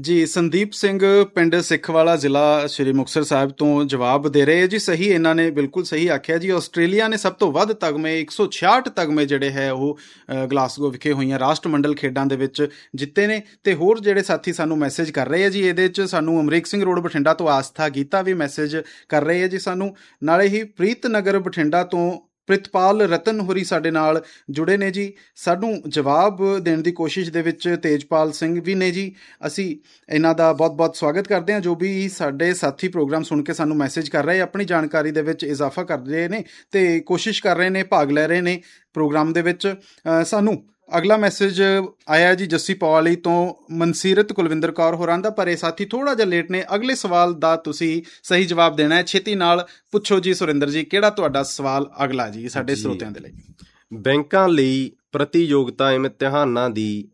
ਜੀ ਸੰਦੀਪ ਸਿੰਘ ਪਿੰਡ ਸਿੱਖਵਾਲਾ ਜ਼ਿਲ੍ਹਾ ਸ਼੍ਰੀ ਮੁਕਤਸਰ ਸਾਹਿਬ ਤੋਂ ਜਵਾਬ ਦੇ ਰਹੇ ਜੀ। ਸਹੀ, ਇਹਨਾਂ ਨੇ ਬਿਲਕੁਲ ਸਹੀ ਆਖਿਆ ਜੀ। ਆਸਟ੍ਰੇਲੀਆ ਨੇ ਸਭ ਤੋਂ ਵੱਧ ਤਗਮੇ 166 ਤਗਮੇ ਜਿਹੜੇ ਹੈ ਉਹ ਗਲਾਸਗੋ ਵਿਖੇ ਹੋਈਆਂ ਰਾਸ਼ਟਰਮੰਡਲ ਖੇਡਾਂ ਦੇ ਵਿੱਚ ਜਿੱਤੇ ਨੇ। ਤੇ ਹੋਰ ਜਿਹੜੇ ਸਾਥੀ ਸਾਨੂੰ ਮੈਸੇਜ ਕਰ ਰਹੇ ਆ ਜੀ, ਇਹਦੇ 'ਚ ਸਾਨੂੰ ਅਮਰੀਕ ਸਿੰਘ ਰੋਡ ਬਠਿੰਡਾ ਤੋਂ ਆਸਥਾ ਗੀਤਾ ਵੀ ਮੈਸੇਜ ਕਰ ਰਹੇ ਆ ਜੀ ਸਾਨੂੰ। ਨਾਲੇ ਹੀ ਪ੍ਰੀਤ ਨਗਰ ਬਠਿੰਡਾ ਤੋਂ ਪ੍ਰਿਤਪਾਲ ਰਤਨ ਹੋਰੀ ਸਾਡੇ ਨਾਲ ਜੁੜੇ ਨੇ ਜੀ। ਸਾਨੂੰ ਜਵਾਬ ਦੇਣ ਦੀ ਕੋਸ਼ਿਸ਼ ਦੇ ਵਿੱਚ ਤੇਜਪਾਲ ਸਿੰਘ ਵੀ ਨੇ ਜੀ। ਅਸੀਂ ਇਹਨਾਂ ਦਾ ਬਹੁਤ ਬਹੁਤ ਸਵਾਗਤ ਕਰਦੇ ਹਾਂ। ਜੋ ਵੀ ਸਾਡੇ ਸਾਥੀ ਪ੍ਰੋਗਰਾਮ ਸੁਣ ਕੇ ਸਾਨੂੰ ਮੈਸੇਜ ਕਰ ਰਹੇ, ਆਪਣੀ ਜਾਣਕਾਰੀ ਦੇ ਵਿੱਚ ਇਜ਼ਾਫਾ ਕਰ ਰਹੇ ਨੇ ਤੇ ਕੋਸ਼ਿਸ਼ ਕਰ ਰਹੇ ਨੇ, ਭਾਗ ਲੈ ਰਹੇ ਨੇ ਪ੍ਰੋਗਰਾਮ ਦੇ ਵਿੱਚ। ਸਾਨੂੰ ਅਗਲਾ ਮੈਸੇਜ ਆਇਆ ਜੀ ਜੱਸੀ ਪਵਾਲੀ ਤੋਂ ਮਨਸੀਰਤ ਕੁਲਵਿੰਦਰ ਕੌਰ ਹੋਰਾਂ ਦਾ, ਪਰ ਇਹ ਸਾਥੀ ਥੋੜ੍ਹਾ ਜਿਹਾ ਲੇਟ ਨੇ। ਅਗਲੇ ਸਵਾਲ ਦਾ ਤੁਸੀਂ ਸਹੀ ਜਵਾਬ ਦੇਣਾ ਹੈ, ਛੇਤੀ ਨਾਲ ਪੁੱਛੋ ਜੀ। ਸੁਰਿੰਦਰ ਜੀ, ਕਿਹੜਾ ਤੁਹਾਡਾ ਸਵਾਲ ਅਗਲਾ ਜੀ ਸਾਡੇ ਸਰੋਤਿਆਂ ਦੇ ਲਈ? ਬੈਂਕਾਂ ਲਈ ਪ੍ਰਤੀਯੋਗਤਾ ਇਮਤਿਹਾਨਾਂ ਦੀ